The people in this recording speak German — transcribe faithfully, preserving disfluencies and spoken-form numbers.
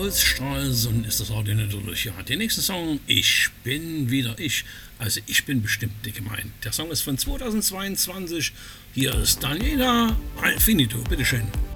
ausstrahlst, und ist das Radio natürlich. Ja, der nächste Song, Ich bin wieder ich. Also ich bin bestimmt gemeint. Der Song ist von zweitausendzweiundzwanzig. Hier ist Daniela Alfinito. Bitteschön.